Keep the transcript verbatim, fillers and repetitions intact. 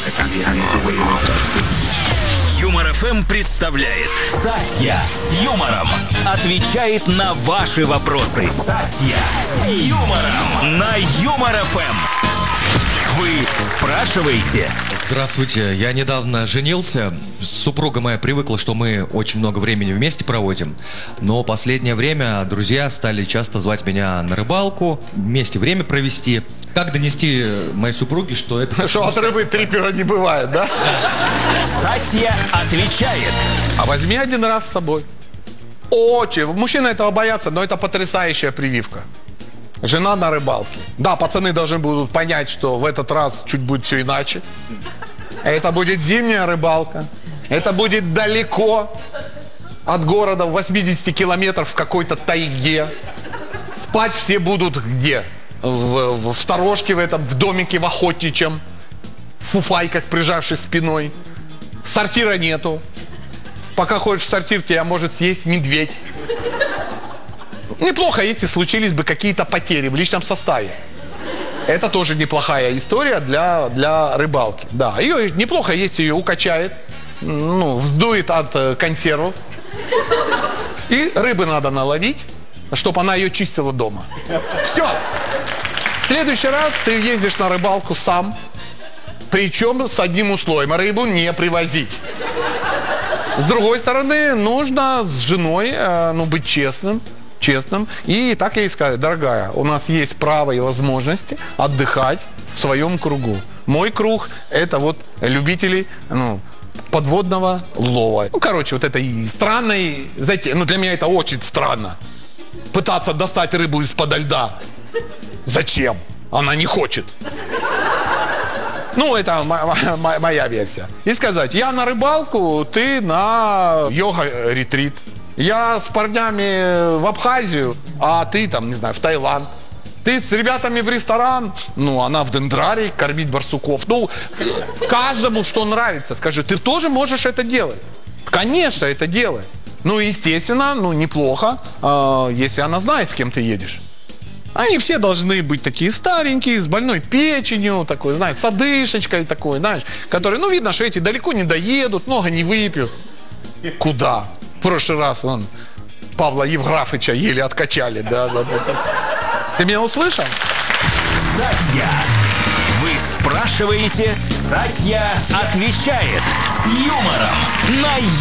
Юмор эф эм представляет Сатья с юмором. Отвечает на ваши вопросы. Сатья с юмором на Юмор эф эм. Вы спрашиваете? Здравствуйте, я недавно женился. Супруга моя привыкла, что мы очень много времени вместе проводим. Но последнее время друзья стали часто звать меня на рыбалку, вместе время провести. Как донести моей супруге, что это... Что от рыбы трипера не бывает, да? Сатья отвечает. А возьми один раз с собой. Очень. Мужчины этого боятся, но это потрясающая прививка. Жена на рыбалке. Да, пацаны должны будут понять, что в этот раз чуть будет все иначе. Это будет зимняя рыбалка. Это будет далеко от города, в восьмидесяти километров в какой-то тайге. Спать все будут где? В, в сторожке в этом, в домике в охотничьем. В фуфайках, прижавшись спиной. Сортира нету. Пока ходишь в сортир, тебя может съесть медведь. Неплохо, если случились бы какие-то потери в личном составе. Это тоже неплохая история для, для рыбалки. Да, ее неплохо, если ее укачает, ну, вздует от э, консервов. И рыбы надо наловить, чтобы она ее чистила дома. Все. В следующий раз ты ездишь на рыбалку сам, причем с одним условием: рыбу не привозить. С другой стороны, нужно с женой э, ну, быть честным. честным. И так я и сказал: дорогая, у нас есть право и возможности отдыхать в своем кругу. Мой круг – это вот любители, ну, подводного лова. Ну, короче, вот это и странной затея. Ну, для меня это очень странно. Пытаться достать рыбу из-под льда. Зачем? Она не хочет. Ну, это моя, моя версия. И сказать: я на рыбалку, ты на йога-ретрит. Я с парнями в Абхазию, а ты там, не знаю, в Таиланд. Ты с ребятами в ресторан, ну, она в дендрарий кормить барсуков. Ну, каждому, что нравится. Скажи, ты тоже можешь это делать? Конечно, это делай. Ну, естественно, ну, неплохо, э, если она знает, с кем ты едешь. Они все должны быть такие старенькие, с больной печенью, такой, знаешь, с одышечкой такой, знаешь, которые, ну, видно, что эти далеко не доедут, много не выпьют. Куда? В прошлый раз вон Павла Евграфыча еле откачали, да, да, да. Ты меня услышал? Сатья. Вы спрашиваете, Сатья отвечает с юмором на